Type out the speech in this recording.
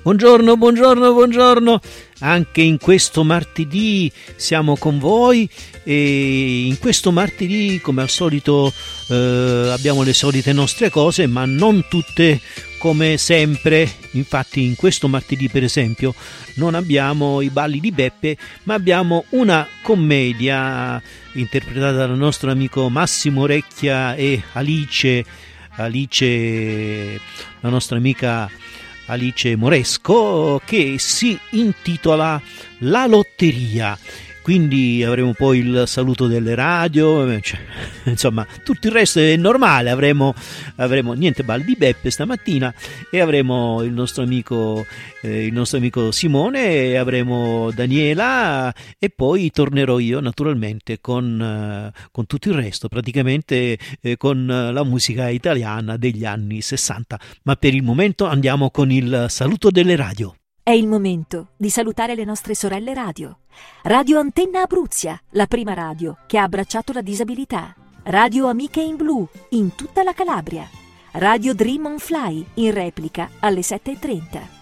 Buongiorno, buongiorno, buongiorno. Anche in questo martedì siamo con voi e in questo martedì, come al solito, abbiamo le solite nostre cose, ma non tutte come sempre. Infatti in questo martedì, per esempio, non abbiamo i balli di Beppe, ma abbiamo una commedia interpretata dal nostro amico Massimo Orecchia e Alice, la nostra amica Alice Moresco, che si intitola La Lotteria. Quindi avremo poi il saluto delle radio, insomma tutto il resto è normale. Avremo niente balli di Beppe stamattina e avremo il nostro amico Simone, e avremo Daniela, e poi tornerò io naturalmente con tutto il resto, praticamente con la musica italiana degli anni 60. Ma per il momento andiamo con il saluto delle radio. È il momento di salutare le nostre sorelle radio. Radio Antenna Abruzia, la prima radio che ha abbracciato la disabilità. Radio Amiche in Blu, in tutta la Calabria. Radio Dream on Fly, in replica alle 7:30.